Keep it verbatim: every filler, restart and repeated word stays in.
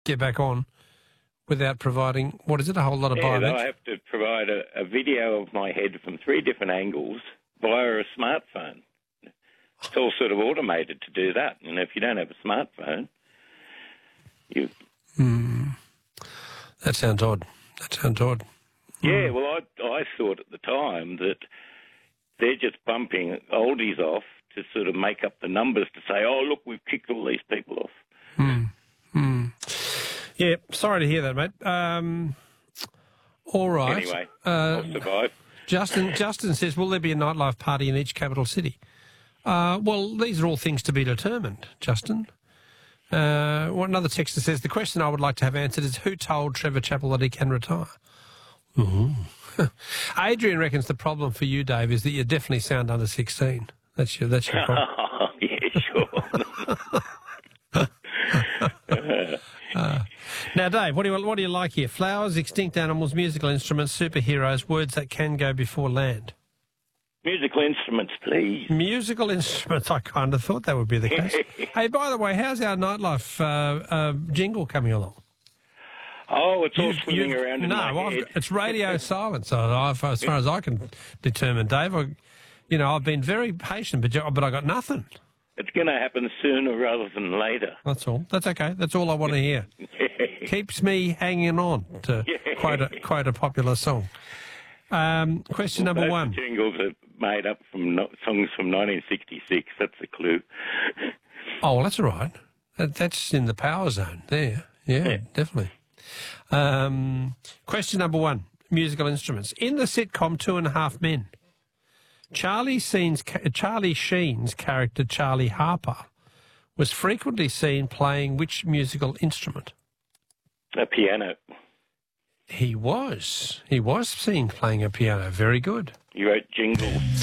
get back on without providing, what is it, a whole lot of Yeah, biometrics? I have to provide a, a video of my head from three different angles via a smartphone. It's all sort of automated to do that. And if you don't have a smartphone, you... Mm. That sounds odd. That sounds odd. Yeah, well, I, I thought at the time that they're just bumping oldies off to sort of make up the numbers to say, oh, look, we've kicked all these people off. Mm. Mm. Yeah, sorry to hear that, mate. Um, all right. Anyway, uh, I'll survive. Justin, Justin says, will there be a nightlife party in each capital city? Uh, well, these are all things to be determined, Justin. Uh, well, another texter says, the question I would like to have answered is who told Trevor Chappell that he can retire? Mm-hmm. Adrian reckons the problem for you, Dave, is that you definitely sound under sixteen. That's your, that's your problem. Oh, yeah, sure. uh, now, Dave, what do you what do you like here? Flowers, extinct animals, musical instruments, superheroes, words that can go before land. Musical instruments, please. Musical instruments. I kind of thought that would be the case. Hey, by the way, how's our nightlife uh, uh, jingle coming along? Oh, it's all You- swimming you- around in no, my I've- head. it's radio silence. So I- as far as I can determine, Dave, I, you know, I've been very patient, but you- but I got nothing. It's going to happen sooner rather than later. That's all. That's okay. That's all I want to hear. Keeps me hanging on, to quote a quote a popular song. Um, question number Those one. jingles are made up from no- songs from nineteen sixty-six. That's a clue. Oh, well, that's all right. That, that's in the power zone there. Yeah, Yeah. definitely. Um, question number one, musical instruments. In the sitcom Two and a Half Men, Charlie, Sheen's, Charlie Sheen's character Charlie Harper was frequently seen playing which musical instrument? A piano. He was. He was seen playing a piano. Very good. He wrote jingles.